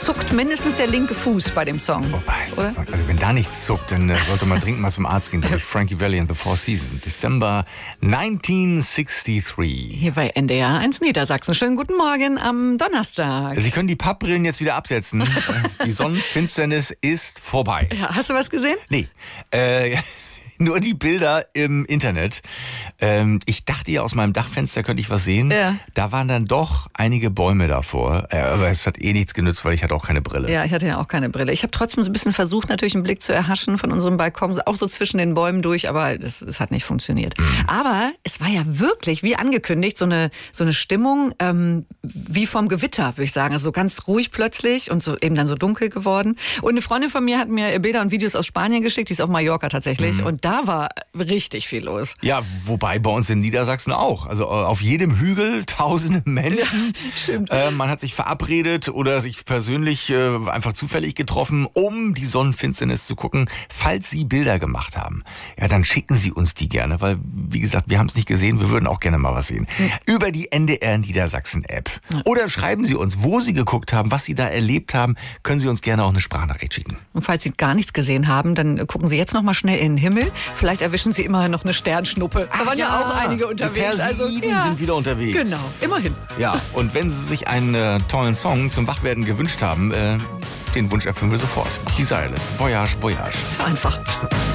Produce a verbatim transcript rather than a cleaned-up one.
zuckt mindestens der linke Fuß bei dem Song. Wobei, oder? Also wenn da nichts zuckt, dann äh, sollte man dringend mal zum Arzt gehen. Durch Frankie Valli and the Four Seasons. Dezember neunzehnhundertdreiundsechzig. Hier bei N D R eins Niedersachsen. Schönen guten Morgen am Donnerstag. Sie können die Pappbrillen jetzt wieder absetzen. Die Sonnenfinsternis ist vorbei. Ja, hast du was gesehen? Nee, äh, nur die Bilder im Internet. Ähm, ich dachte ja, aus meinem Dachfenster könnte ich was sehen. Ja. Da waren dann doch einige Bäume davor. Äh, aber es hat eh nichts genützt, weil ich hatte auch keine Brille. Ja, ich hatte ja auch keine Brille. Ich habe trotzdem so ein bisschen versucht, natürlich einen Blick zu erhaschen von unserem Balkon, auch so zwischen den Bäumen durch, aber das, das hat nicht funktioniert. Mhm. Aber es war ja wirklich, wie angekündigt, so eine, so eine Stimmung ähm, wie vom Gewitter, würde ich sagen. Also so ganz ruhig plötzlich und so eben dann so dunkel geworden. Und eine Freundin von mir hat mir Bilder und Videos aus Spanien geschickt, die ist auf Mallorca tatsächlich. Mhm. Und da war richtig viel los. Ja, wobei bei uns in Niedersachsen auch. Also auf jedem Hügel tausende Menschen. Ja, stimmt. Äh, man hat sich verabredet oder sich persönlich äh, einfach zufällig getroffen, um die Sonnenfinsternis zu gucken. Falls Sie Bilder gemacht haben, ja, dann schicken Sie uns die gerne, weil, wie gesagt, wir haben es nicht gesehen, wir würden auch gerne mal was sehen. Mhm. Über die N D R Niedersachsen App. Ja. Oder schreiben Sie uns, wo Sie geguckt haben, was Sie da erlebt haben, können Sie uns gerne auch eine Sprachnachricht schicken. Und falls Sie gar nichts gesehen haben, dann gucken Sie jetzt noch mal schnell in den Himmel. Vielleicht erwischen Sie immerhin noch eine Sternschnuppe. Da waren ja, ja auch einige unterwegs. Die Persiden also, ja. sind wieder unterwegs. Genau, immerhin. Ja, und wenn Sie sich einen äh, tollen Song zum Wachwerden gewünscht haben, äh, den Wunsch erfüllen wir sofort. Desireless. Voyage, Voyage. So einfach.